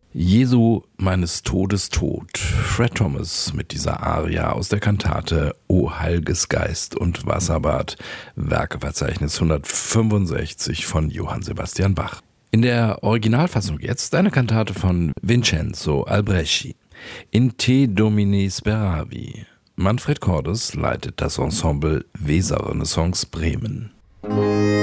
Jesu meines Todes Tod. Fred Thomas mit dieser Aria aus der Kantate O Heilges Geist und Wasserbad, Werkeverzeichnis 165 von Johann Sebastian Bach. In der Originalfassung jetzt eine Kantate von Vincenzo Albrecci. In Te Domine Speravi. Manfred Cordes leitet das Ensemble Weser Renaissance Bremen.